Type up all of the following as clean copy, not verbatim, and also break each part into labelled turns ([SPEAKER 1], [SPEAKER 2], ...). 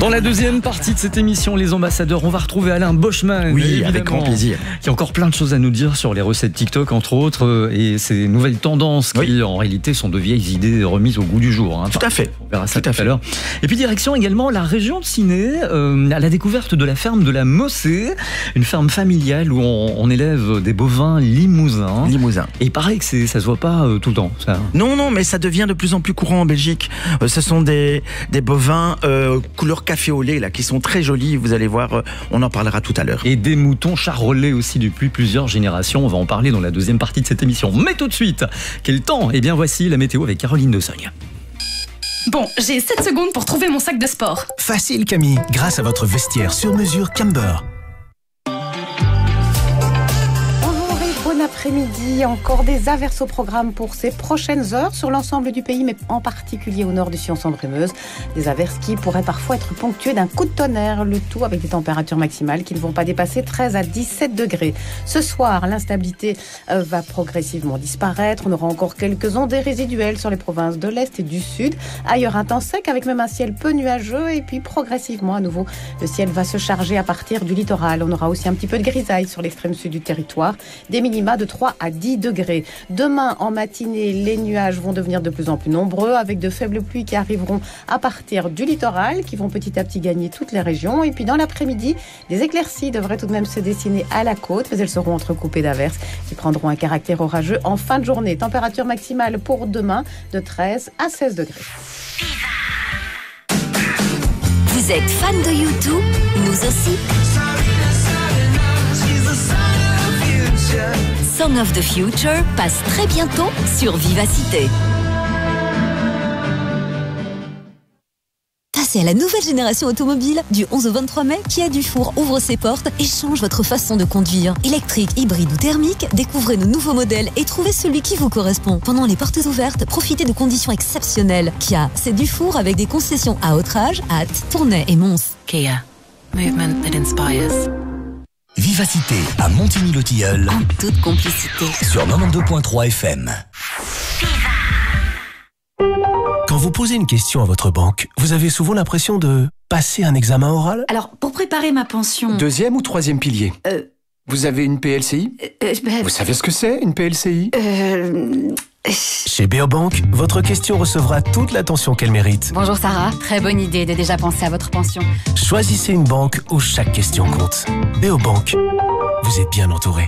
[SPEAKER 1] Dans la deuxième partie de cette émission, les ambassadeurs, on va retrouver Alain Boschman.
[SPEAKER 2] Oui, avec grand plaisir.
[SPEAKER 1] Il y a encore plein de choses à nous dire sur les recettes TikTok, entre autres, et ces nouvelles tendances qui, en réalité, sont de vieilles idées remises au goût du jour. Hein.
[SPEAKER 2] Tout à fait.
[SPEAKER 1] On verra ça tout à l'heure. Et puis, direction également la région de Ciney, à la découverte de la ferme de la Mossée, une ferme familiale où on élève des bovins limousins. Et il paraît que ça se voit pas tout le temps. Ça.
[SPEAKER 2] Non, mais ça devient de plus en plus courant en Belgique. Ce sont des bovins couleur café au lait, là, qui sont très jolis. Vous allez voir, on en parlera tout à l'heure.
[SPEAKER 1] Et des moutons charolais aussi depuis plusieurs générations. On va en parler dans la deuxième partie de cette émission. Mais tout de suite, quel temps? Eh bien, voici la météo avec Caroline de Sogne.
[SPEAKER 3] Bon, j'ai 7 secondes pour trouver mon sac de sport.
[SPEAKER 4] Facile Camille, grâce à votre vestiaire sur mesure Camber.
[SPEAKER 5] Bon après-midi, encore des averses au programme pour ces prochaines heures sur l'ensemble du pays, mais en particulier au nord de Sion-Sambre-et-Meuse. Des averses qui pourraient parfois être ponctuées d'un coup de tonnerre, le tout avec des températures maximales qui ne vont pas dépasser 13 à 17 degrés. Ce soir, l'instabilité va progressivement disparaître. On aura encore quelques ondées résiduelles sur les provinces de l'Est et du Sud. Ailleurs, un temps sec avec même un ciel peu nuageux. Et puis progressivement, à nouveau, le ciel va se charger à partir du littoral. On aura aussi un petit peu de grisaille sur l'extrême sud du territoire. Des minima de 3 à 10 degrés. Demain, en matinée, les nuages vont devenir de plus en plus nombreux avec de faibles pluies qui arriveront à partir du littoral, qui vont petit à petit gagner toutes les régions. Et puis dans l'après-midi, des éclaircies devraient tout de même se dessiner à la côte, mais elles seront entrecoupées d'averses qui prendront un caractère orageux en fin de journée. Température maximale pour demain de 13 à 16 degrés.
[SPEAKER 6] Vous êtes fan de U2? Nous aussi. Song of the Future passe très bientôt sur Vivacité. Passez à la nouvelle génération automobile. Du 11 au 23 mai, Kia Dufour ouvre ses portes et change votre façon de conduire. Électrique, hybride ou thermique, découvrez nos nouveaux modèles et trouvez celui qui vous correspond. Pendant les portes ouvertes, profitez de conditions exceptionnelles. Kia, c'est Dufour avec des concessions à Autrage, Ath, Tournai et Mons.
[SPEAKER 7] Kia, movement that inspires.
[SPEAKER 4] Vivacité à Montigny-le-Tilleul.
[SPEAKER 6] En toute complicité.
[SPEAKER 4] Sur 92.3 FM. Quand vous posez une question à votre banque, vous avez souvent l'impression de passer un examen oral?
[SPEAKER 3] Alors, pour préparer ma pension...
[SPEAKER 8] Deuxième ou troisième pilier? Vous avez une PLCI? Vous savez ce que c'est, une PLCI?
[SPEAKER 4] Chez Beobank, votre question recevra toute l'attention qu'elle mérite.
[SPEAKER 9] Bonjour Sarah, très bonne idée de déjà penser à votre pension.
[SPEAKER 4] Choisissez une banque où chaque question compte. Beobank, vous êtes bien entouré.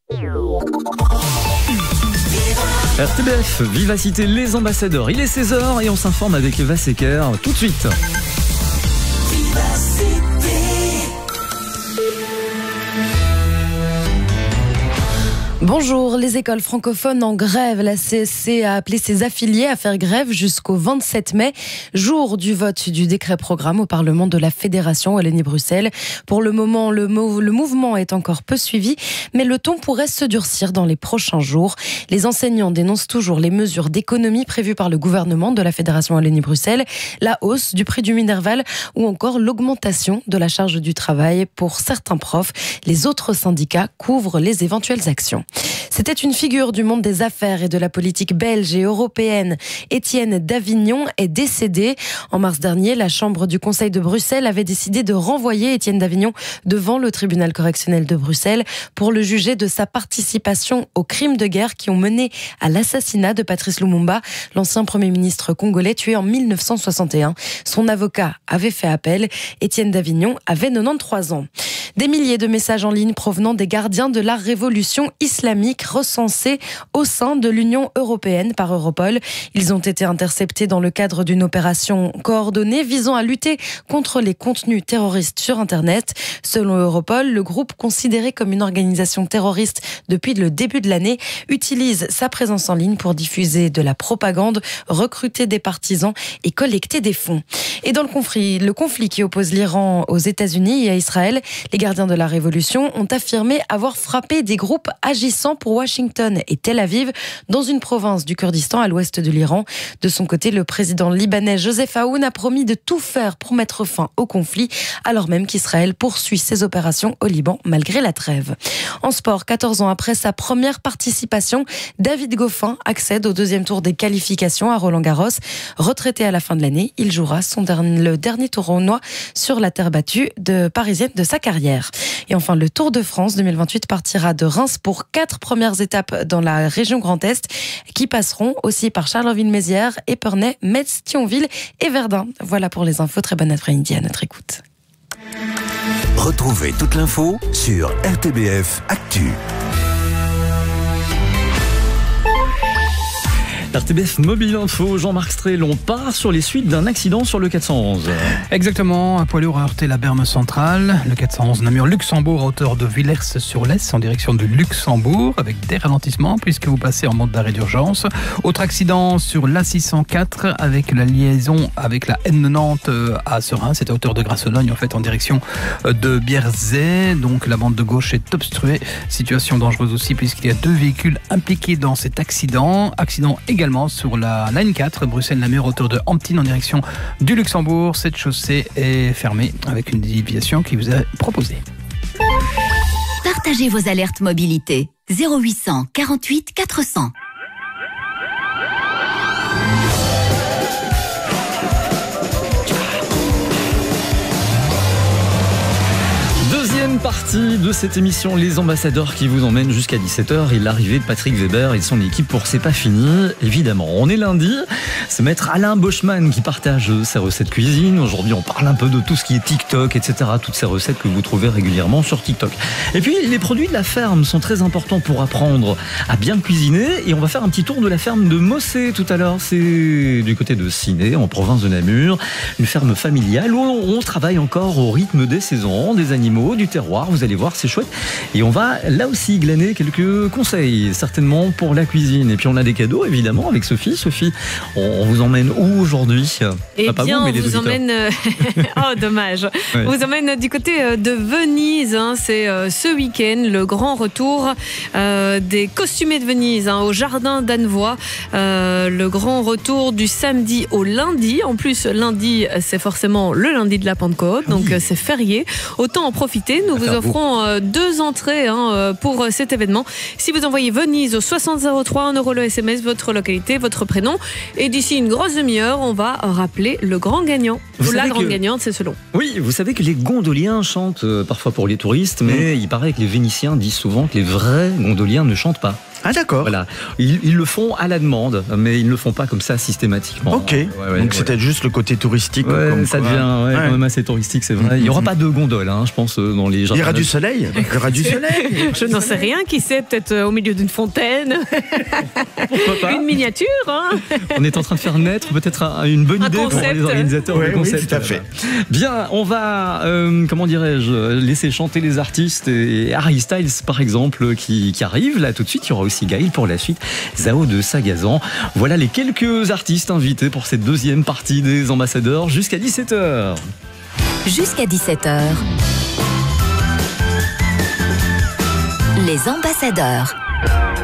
[SPEAKER 1] RTBF, Vivacité, les ambassadeurs. Il est 16h et on s'informe avec Eva Secker tout de suite.
[SPEAKER 10] Bonjour, les écoles francophones en grève. La CSC a appelé ses affiliés à faire grève jusqu'au 27 mai, jour du vote du décret programme au Parlement de la Fédération Wallonie-Bruxelles. Pour le moment, le mouvement est encore peu suivi, mais le ton pourrait se durcir dans les prochains jours. Les enseignants dénoncent toujours les mesures d'économie prévues par le gouvernement de la Fédération Wallonie-Bruxelles, la hausse du prix du Minerval ou encore l'augmentation de la charge du travail pour certains profs. Les autres syndicats couvrent les éventuelles actions. C'était une figure du monde des affaires et de la politique belge et européenne. Étienne Davignon est décédé. En mars dernier, la Chambre du Conseil de Bruxelles avait décidé de renvoyer Étienne Davignon devant le tribunal correctionnel de Bruxelles pour le juger de sa participation aux crimes de guerre qui ont mené à l'assassinat de Patrice Lumumba, l'ancien Premier ministre congolais tué en 1961. Son avocat avait fait appel. Étienne Davignon avait 93 ans. Des milliers de messages en ligne provenant des gardiens de la révolution islamique recensés au sein de l'Union européenne par Europol. Ils ont été interceptés dans le cadre d'une opération coordonnée visant à lutter contre les contenus terroristes sur Internet. Selon Europol, le groupe, considéré comme une organisation terroriste depuis le début de l'année, utilise sa présence en ligne pour diffuser de la propagande, recruter des partisans et collecter des fonds. Et dans le conflit qui oppose l'Iran aux États-Unis et à Israël, les gardiens de la révolution ont affirmé avoir frappé des groupes agissant pour Washington et Tel Aviv dans une province du Kurdistan à l'ouest de l'Iran. De son côté, le président libanais Joseph Aoun a promis de tout faire pour mettre fin au conflit, alors même qu'Israël poursuit ses opérations au Liban malgré la trêve. En sport, 14 ans après sa première participation, David Goffin accède au deuxième tour des qualifications à Roland-Garros. Retraité à la fin de l'année, il jouera son le dernier tournoi sur la terre battue parisienne de sa carrière. Et enfin, le Tour de France 2028 partira de Reims pour 4 premières étapes dans la région Grand Est qui passeront aussi par Charleville-Mézières, Épernay, Metz, Thionville et Verdun. Voilà pour les infos. Très bon après-midi à notre écoute.
[SPEAKER 11] Retrouvez toute l'info sur RTBF Actu.
[SPEAKER 1] RTBF Mobile Info, Jean-Marc Strel, on part sur les suites d'un accident sur le 411.
[SPEAKER 12] Exactement, un poids lourd a heurté la berme centrale, le 411 Namur-Luxembourg à hauteur de Villers-sur-Lez en direction de Luxembourg avec des ralentissements puisque vous passez en mode d'arrêt d'urgence. Autre accident sur l'A604 avec la liaison avec la N90 à Serein, c'est à hauteur de Grasse-Logne en fait en direction de Bierzet, donc la bande de gauche est obstruée, situation dangereuse aussi puisqu'il y a 2 véhicules impliqués dans cet accident également sur la Line 4, Bruxelles-Namur, hauteur de Hamptine en direction du Luxembourg. Cette chaussée est fermée avec une déviation qui vous est proposée.
[SPEAKER 13] Partagez vos alertes mobilité. 0800 48 400.
[SPEAKER 1] Partie de cette émission Les Ambassadeurs qui vous emmène jusqu'à 17h et l'arrivée de Patrick Weber et de son équipe pour C'est pas fini, évidemment. On est lundi, c'est maître Alain Boschman qui partage ses recettes cuisine. Aujourd'hui, on parle un peu de tout ce qui est TikTok, etc. Toutes ces recettes que vous trouvez régulièrement sur TikTok. Et puis, les produits de la ferme sont très importants pour apprendre à bien cuisiner et on va faire un petit tour de la ferme de Mossé tout à l'heure. C'est du côté de Ciney, en province de Namur, une ferme familiale où on travaille encore au rythme des saisons, des animaux, du terroir. Vous allez voir, c'est chouette. Et on va là aussi glaner quelques conseils, certainement pour la cuisine. Et puis on a des cadeaux, évidemment, avec Sophie. Sophie, on vous emmène où aujourd'hui ?
[SPEAKER 14] Eh bien, on vous emmène... oh, dommage. Ouais. On vous emmène du côté de Venise. C'est ce week-end, le grand retour des costumés de Venise au jardin d'Annevoie. Le grand retour du samedi au lundi. En plus, lundi, c'est forcément le lundi de la Pentecôte, donc c'est férié. Autant en profiter. Nous vous offrons 2 entrées pour cet événement. Si vous envoyez Venise au 6003, 1 € le SMS, votre localité, votre prénom. Et d'ici une grosse demi-heure, on va rappeler le grand gagnant. Ou la grande gagnante, c'est selon.
[SPEAKER 1] Oui, vous savez que les gondoliens chantent parfois pour les touristes, mais il paraît que les Vénitiens disent souvent que les vrais gondoliens ne chantent pas.
[SPEAKER 2] Ah d'accord.
[SPEAKER 1] Voilà, ils le font à la demande, mais ils ne le font pas comme ça systématiquement.
[SPEAKER 2] Ok, donc c'est peut-être juste le côté touristique. Comme
[SPEAKER 1] ça devient quand même assez touristique, c'est vrai. Il n'y aura pas de gondole, je pense, dans les jardins.
[SPEAKER 2] Il y aura du soleil. Il y aura du soleil.
[SPEAKER 14] Je n'en sais rien, qui sait, peut-être au milieu d'une fontaine.
[SPEAKER 1] Pourquoi pas.
[SPEAKER 14] Une miniature.
[SPEAKER 1] On est en train de faire naître peut-être une bonne idée pour les organisateurs.
[SPEAKER 2] Oui, tout à fait.
[SPEAKER 1] Bien, on va, comment dirais-je, laisser chanter les artistes et Harry Styles par exemple qui arrive là tout de suite. Il y aura aussi Gaël pour la suite, Zao de Sagazan. Voilà les quelques artistes invités pour cette deuxième partie des Ambassadeurs jusqu'à 17h.
[SPEAKER 13] Jusqu'à 17h. Les Ambassadeurs.